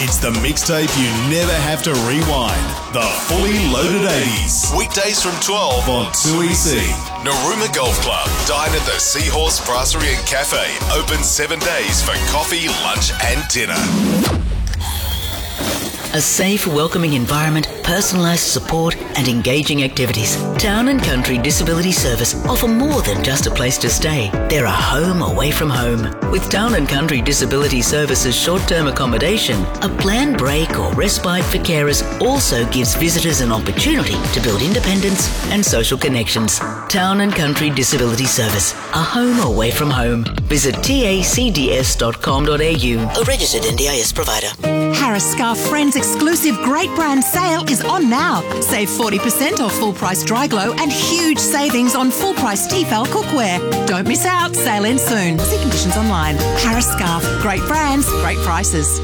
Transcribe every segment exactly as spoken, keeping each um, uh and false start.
It's the mixtape you never have to rewind. The Fully Loaded eighties. Weekdays from twelve on two E C. Narooma Golf Club. Dine at the Seahorse Brasserie and Cafe. Open seven days for coffee, lunch and dinner. A safe, welcoming environment, personalised support and engaging activities. Town and Country Disability Service offer more than just a place to stay. They're a home away from home. With Town and Country Disability Service's short-term accommodation, a planned break or respite for carers also gives visitors an opportunity to build independence and social connections. Town and Country Disability Service, a home away from home. Visit T A C D S dot com dot A U, a registered N D I S provider. Harris Scarf Friends exclusive great brand sale is on now. Save forty percent off full price Dry Glow and huge savings on full price Tefal cookware. Don't miss out, sale ends soon. See conditions online. Harris Scarf, great brands, great prices.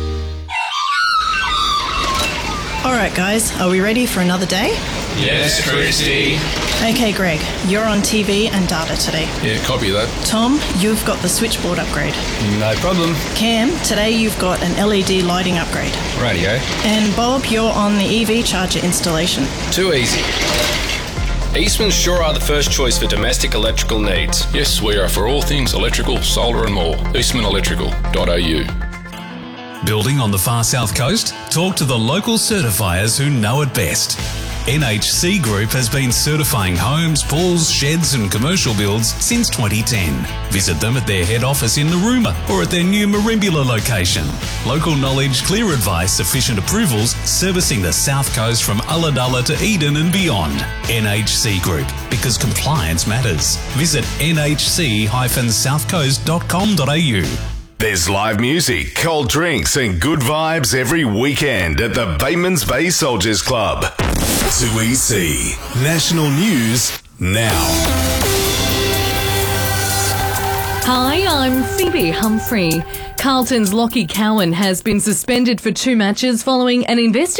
Alright guys, are we ready for another day? Yes, Christy. Okay Greg, you're on T V and data today. Yeah, copy that. Tom, you've got the switchboard upgrade. No problem. Cam, today you've got an L E D lighting upgrade. Radio. And Bob, you're on the E V charger installation. Too easy. Eastman sure are the first choice for domestic electrical needs. Yes, we are for all things electrical, solar and more. eastman electrical dot A U. Building on the far south coast? Talk to the local certifiers who know it best. N H C Group has been certifying homes, pools, sheds and commercial builds since twenty ten. Visit them at their head office in Narooma or at their new Merimbula location. Local knowledge, clear advice, efficient approvals, servicing the south coast from Ulladulla to Eden and beyond. N H C Group, because compliance matters. Visit N H C dash south coast dot com dot A U. There's live music, cold drinks and good vibes every weekend at the Batemans Bay Soldiers Club. two E C. National News now. Hi, I'm Phoebe Humphrey. Carlton's Lockie Cowan has been suspended for two matches following an investigation